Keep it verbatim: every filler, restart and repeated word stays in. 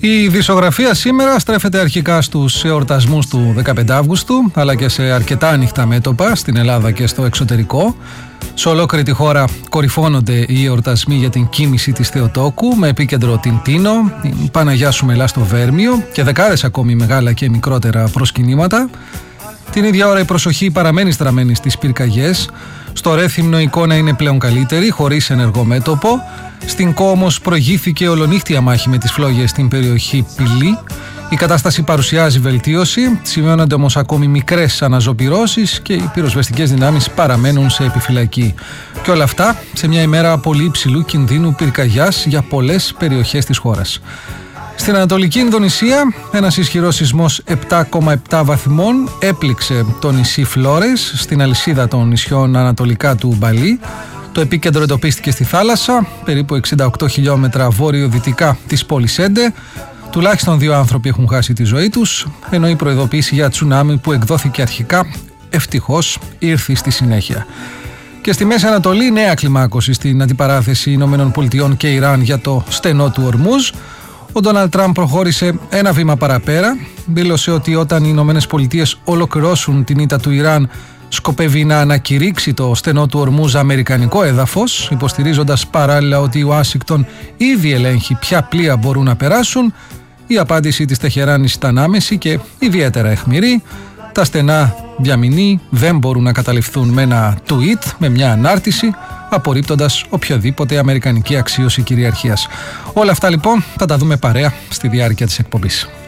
Η ειδησιογραφία σήμερα στρέφεται αρχικά στους εορτασμούς του δεκαπέντε Αυγούστου, αλλά και σε αρκετά ανοιχτά μέτωπα στην Ελλάδα και στο εξωτερικό. Σε ολόκληρη τη χώρα κορυφώνονται οι εορτασμοί για την κοίμηση της Θεοτόκου, με επίκεντρο την Τίνο, την Παναγιά Σουμελά στο Βέρμιο και δεκάδες ακόμη μεγάλα και μικρότερα προσκυνήματα. Την ίδια ώρα η προσοχή παραμένει στραμμένη στις πυρκαγιές. Στο Ρέθυμνο η εικόνα είναι πλέον καλύτερη, χωρίς ενεργό μέτωπο. Στην Κο όμως προηγήθηκε ολονύχτια μάχη με τις φλόγες στην περιοχή Πηλή. Η κατάσταση παρουσιάζει βελτίωση, σημειώνονται όμως ακόμη μικρές αναζωπυρώσεις και οι πυροσβεστικές δυνάμεις παραμένουν σε επιφυλακή. Και όλα αυτά σε μια ημέρα πολύ υψηλού κινδύνου πυρκαγιάς για πολλές περιοχές της χώρας. Στην Ανατολική Ινδονησία, ένας ισχυρός σεισμός επτά κόμμα επτά βαθμών έπληξε το νησί Φλόρες, στην αλυσίδα των νησιών ανατολικά του Μπαλί. Το επίκεντρο εντοπίστηκε στη θάλασσα, περίπου εξήντα οκτώ χιλιόμετρα βόρειο-δυτικά της πόλης Έντε. Τουλάχιστον δύο άνθρωποι έχουν χάσει τη ζωή τους, ενώ η προειδοποίηση για τσουνάμι που εκδόθηκε αρχικά ευτυχώς ήρθε στη συνέχεια. Και στη Μέση Ανατολή, νέα κλιμάκωση στην αντιπαράθεση Ηνωμένων Πολιτειών και Ιράν για το στενό του Ορμούζ. Ο Ντόναλντ Τραμπ προχώρησε ένα βήμα παραπέρα. Δήλωσε ότι όταν οι Ηνωμένες Πολιτείες ολοκληρώσουν την ήττα του Ιράν, σκοπεύει να ανακηρύξει το στενό του Ορμούζ αμερικανικό έδαφος, υποστηρίζοντας παράλληλα ότι η Ουάσιγκτον ήδη ελέγχει ποια πλοία μπορούν να περάσουν. Η απάντηση της Τεχεράνης ήταν άμεση και ιδιαίτερα αιχμηρή. Τα στενά διαμηνή δεν μπορούν να καταληφθούν με ένα tweet, με μια ανάρτηση, απορρίπτοντας οποιοδήποτε αμερικανική αξίωση κυριαρχίας. Όλα αυτά λοιπόν θα τα δούμε παρέα στη διάρκεια της εκπομπής.